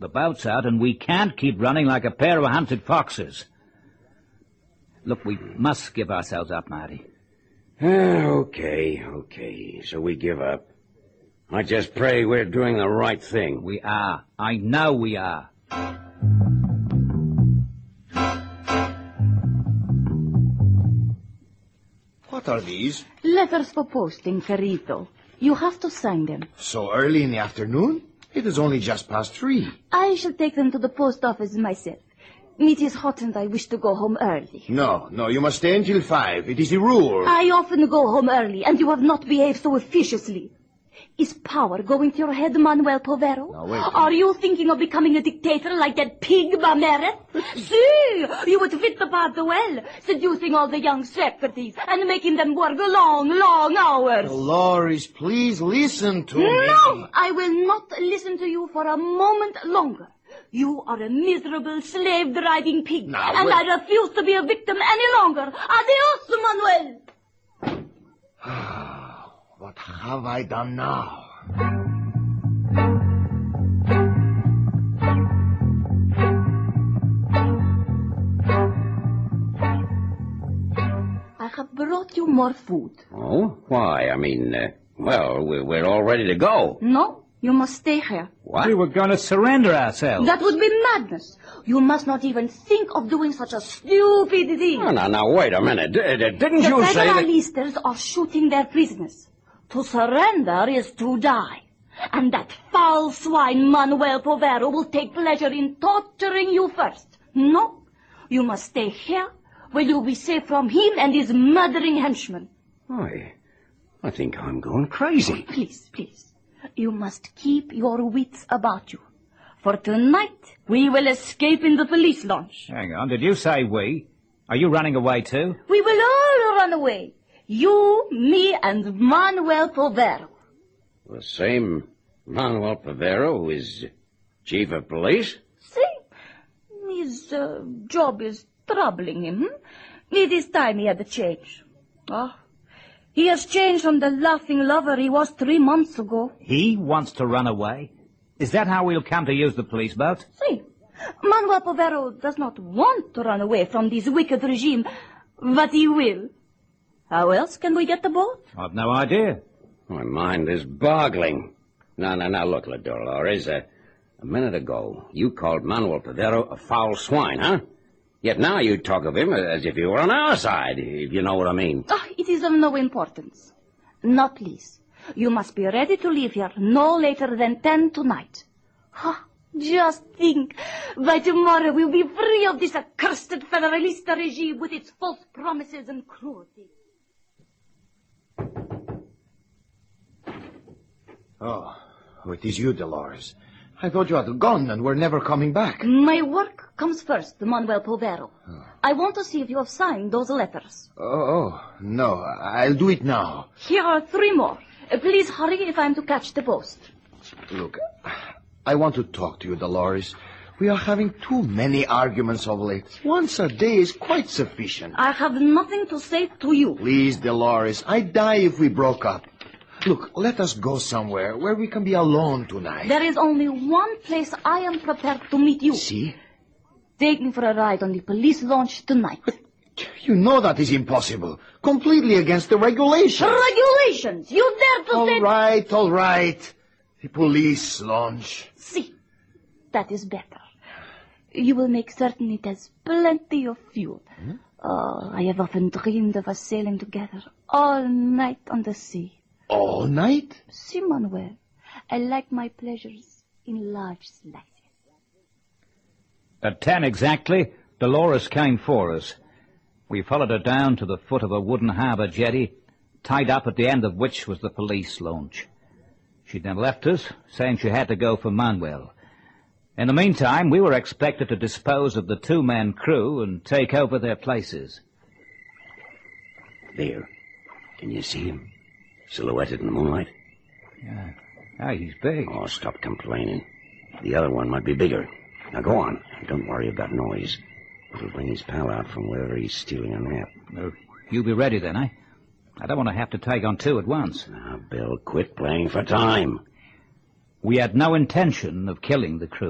The boat's out, and we can't keep running like a pair of hunted foxes. Look, we must give ourselves up, Marty. Okay. So we give up. I just pray we're doing the right thing. We are. I know we are. What are these? Letters for posting, Carito. You have to sign them. So early in the afternoon? It is only just past 3. I shall take them to the post office myself. It is hot and I wish to go home early. No, you must stay until 5. It is the rule. I often go home early, and you have not behaved so officiously. Is power going to your head, Manuel Povero? Now, wait. Are you thinking of becoming a dictator like that pig, Mameret? See, you would fit the part well, seducing all the young secretaries and making them work long hours. Dolores, please listen to me. No, I will not listen to you for a moment longer. You are a miserable slave-driving pig, Now, and wait. I refuse to be a victim any longer. Adios, Manuel. What have I done now? I have brought you more food. Oh? Why? We're all ready to go. No, you must stay here. What? We were going to surrender ourselves. That would be madness. You must not even think of doing such a stupid thing. Oh, now, wait a minute. Didn't The you say that... Federalistas are shooting their prisoners. To surrender is to die. And that foul swine Manuel Povero will take pleasure in torturing you first. No, you must stay here where you'll be safe from him and his murdering henchmen. I think I'm going crazy. Please. You must keep your wits about you. For tonight, we will escape in the police launch. Hang on, did you say we? Are you running away too? We will all run away. You, me, and Manuel Povero. The same Manuel Povero who is chief of police? See? His job is troubling him. It is time he had a change. He has changed from the laughing lover he was 3 months ago. He wants to run away? Is that how we'll come to use the police boat? See, Manuel Povero does not want to run away from this wicked regime, but he will. How else can we get the boat? I've no idea. My mind is boggling. Now, look, Dolores, a minute ago, you called Manuel Povero a foul swine, huh? Yet now you talk of him as if he were on our side, if you know what I mean. It is of no importance. Not least. You must be ready to leave here no later than 10 tonight. Just think, by tomorrow we'll be free of this accursed Federalista regime with its false promises and cruelty. Oh, it is you, Dolores. I thought you had gone and were never coming back. My work comes first, Manuel Povero. I want to see if you have signed those letters. No, I'll do it now. Here are 3 more. Please hurry if I'm to catch the post. Look, I want to talk to you, Dolores. We are having too many arguments of late. Once a day is quite sufficient. I have nothing to say to you. Please, Dolores, I'd die if we broke up. Look, let us go somewhere where we can be alone tonight. There is only one place I am prepared to meet you. See? Take me for a ride on the police launch tonight. But you know that is impossible. Completely against the regulations. Regulations! You dare to say... All right. The police launch. See, that is better. You will make certain it has plenty of fuel. I have often dreamed of us sailing together all night on the sea. All night? See, Manuel, I like my pleasures in large slices. At 10 exactly, Dolores came for us. We followed her down to the foot of a wooden harbour jetty, tied up at the end of which was the police launch. She then left us, saying she had to go for Manuel. In the meantime, we were expected to dispose of the 2-man crew and take over their places. There. Can you see him? Silhouetted in the moonlight? Yeah. He's big. Oh, stop complaining. The other one might be bigger. Now go on. Don't worry about noise. It'll bring his pal out from wherever he's stealing a nap. You be ready then, eh? I don't want to have to take on 2 at once. Now, Bill, quit playing for time. We had no intention of killing the crew.